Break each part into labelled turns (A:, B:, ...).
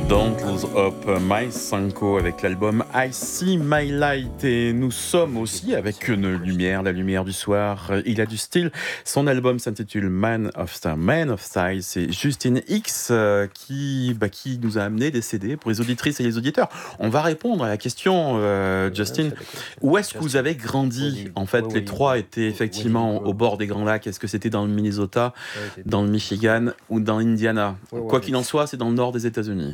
A: Don't Lose Hope, Mai Sanko avec l'album I See My Light. Et nous sommes aussi avec une lumière, la lumière du soir. Il a du style. Son album s'intitule Man of Style. C'est Justin X qui nous a amené des CD pour les auditrices et les auditeurs. On va répondre à la question, Justin. Où est-ce que vous avez grandi ? En fait, les trois étaient effectivement au bord des Grands Lacs. Est-ce que c'était dans le Minnesota, dans le Michigan ou dans l'Indiana ? Quoi qu'il en soit, c'est dans le nord des États-Unis.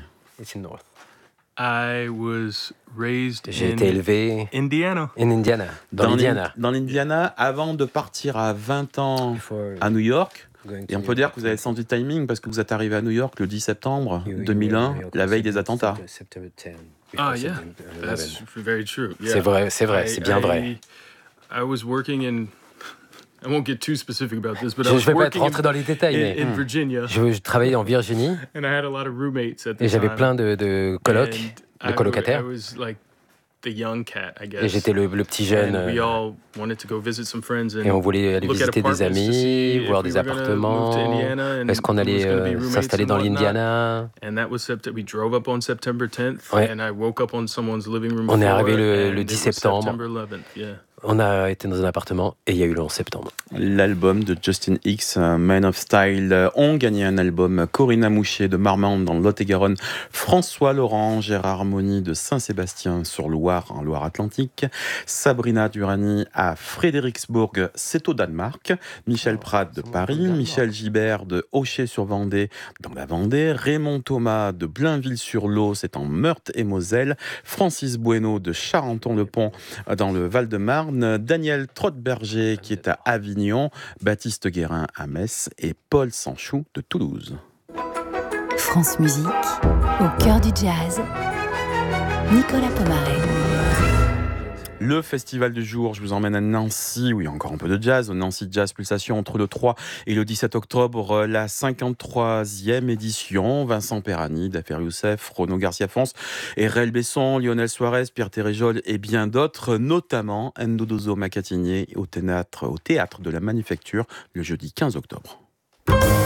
B: J'ai été élevé dans l'Indiana.
A: Dans l'Indiana, avant de partir à 20 ans à New York. Et on peut dire que vous avez senti le timing parce que vous êtes arrivé à New York le 10 septembre 2001, la veille des attentats.
C: Oh yeah, that's very true. Yeah.
B: C'est vrai, c'est bien vrai.
C: I was working in. I won't get too specific about this, but I
B: Je
C: was
B: ne vais pas
C: working
B: rentrer dans les détails, mais
C: in Virginia,
B: je travaillais en Virginie
C: and I had a lot of roommates at the
B: et j'avais
C: time.
B: plein de colocs,
C: And
B: de colocataires.
C: I was like the young cat, I guess.
B: Et j'étais le petit jeune.
C: And we all wanted to go visit some friends
B: Et on voulait aller
C: look at
B: visiter des
C: apartments to see
B: amis,
C: if
B: voir
C: we
B: des
C: were gonna
B: appartements.
C: move to Indiana and
B: Est-ce qu'on
C: who
B: allait
C: was gonna be roommates
B: s'installer
C: and
B: dans
C: whatnot.
B: l'Indiana?
C: And that was we drove up on September 10th,
B: Ouais.
C: and I woke up on someone's living room
B: On est
C: floor,
B: arrivé le
C: and
B: 10
C: it was
B: septembre.
C: September 11th, yeah.
B: On a été dans un appartement et il y a eu le 11 septembre.
A: L'album de Justin X, Man of Style, ont gagné un album Corinna Mouchet de Marmande dans le Lot-et-Garonne, François Laurent, Gérard Moni de Saint-Sébastien-sur-Loire en Loire-Atlantique, Sabrina Durani à Frédéricsbourg, c'est au Danemark, Michel Pratt de Paris, Michel Gibert de Auchet-sur-Vendée dans la Vendée, Raymond Thomas de Blainville-sur-Lot, c'est en Meurthe-et-Moselle, Francis Bueno de Charenton-le-Pont dans le Val-de-Marne, Daniel Trotberger qui est à Avignon, Baptiste Guérin à Metz et Paul Sanchou de Toulouse.
D: France Musique, au cœur du jazz, Nicolas Pomaré.
A: Le festival du jour, je vous emmène à Nancy, où il y a encore un peu de jazz, au Nancy Jazz Pulsation entre le 3 et le 17 octobre, la 53e édition. Vincent Perani, Dafer Youssef, Renaud Garcia-Fons, Erel Besson, Lionel Suarez, Pierre Téréjol et bien d'autres, notamment Ndodozo Makatinier au théâtre de la Manufacture le jeudi 15 octobre.